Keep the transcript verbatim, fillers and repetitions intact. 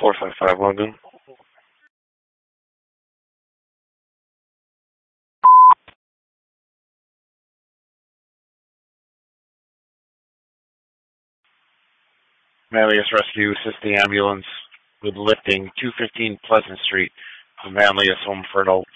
four five five London. Manlius Rescue, assist the ambulance with lifting two fifteen Pleasant Street from Manlius Home for Adult.